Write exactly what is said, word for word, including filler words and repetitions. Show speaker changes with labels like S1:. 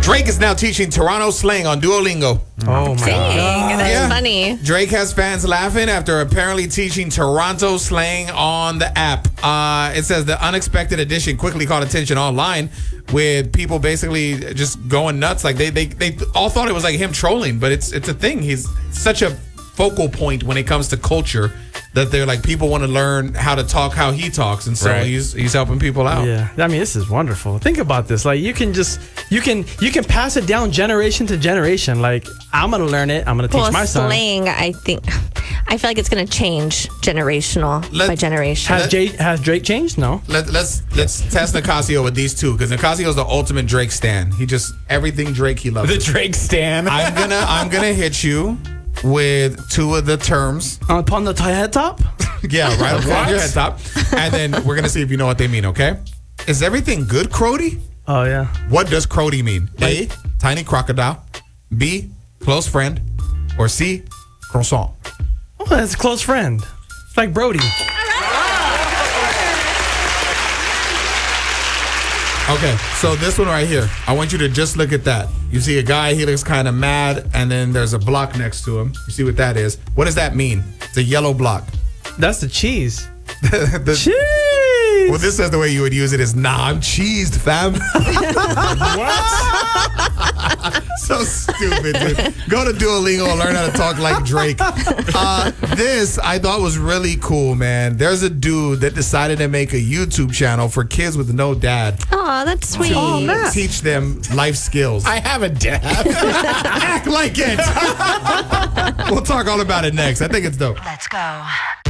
S1: Drake is now teaching Toronto slang on Duolingo.
S2: Oh my
S3: Dang,
S2: god.
S3: that's
S1: Yeah.
S3: funny.
S1: Drake has fans laughing after apparently teaching Toronto slang on the app. Uh, it says the unexpected addition quickly caught attention online with people basically just going nuts. Like they, they, they all thought it was like him trolling, but it's it's a thing. He's such a focal point when it comes to culture that they're like people want to learn how to talk how he talks, and so
S2: Right.
S1: he's he's helping people out.
S2: Yeah, I mean, this is wonderful. Think about this. Like, you can just you can you can pass it down generation to generation. Like, I'm gonna learn it. I'm gonna teach
S3: Well,
S2: my son.
S3: slang, I think, I feel like it's going to change generational
S1: Let-
S3: by generation.
S2: Has Jay, has Drake changed? No.
S1: Let, let's let's test Nicasio with these two, because Nicasio's the ultimate Drake stan. He just everything Drake he loves.
S4: The Drake stan.
S1: I'm gonna I'm gonna hit you with two of the terms.
S2: Upon the t- head top.
S1: Yeah, right up on your head top. And then we're gonna see if you know what they mean, okay? Is everything good, Crody?
S2: Oh yeah.
S1: What does Crody mean? A, tiny crocodile. B, close friend. Or C, croissant.
S2: Oh, that's a close friend. It's like Brody.
S1: Okay, so this one right here, I want you to just look at that. You see a guy, he looks kind of mad, and then there's a block next to him. You see what that is? What does that mean? It's a yellow block.
S2: That's the cheese.
S1: The-
S2: Cheese.
S1: well, this says the way you would use it is, nah, I'm cheesed, fam.
S4: What?
S1: So stupid, dude. Go to Duolingo and learn how to talk like Drake. Uh, this I thought was really cool, man. There's a dude that decided to make a YouTube channel for kids with no dad.
S3: Oh, that's sweet.
S1: To teach them life skills.
S4: I have a dad.
S1: Act like it. We'll talk all about it next. I think it's dope.
S5: Let's go.